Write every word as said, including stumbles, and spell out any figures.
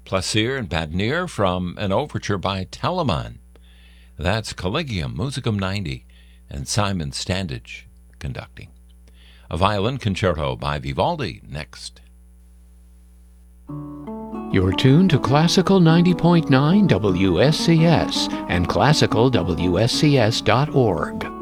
Plaisir and Badnir from an overture by Telemann. That's Collegium Musicum ninety, and Simon Standage conducting. A violin concerto by Vivaldi next. You're tuned to Classical ninety point nine W S C S and classical W S C S dot org.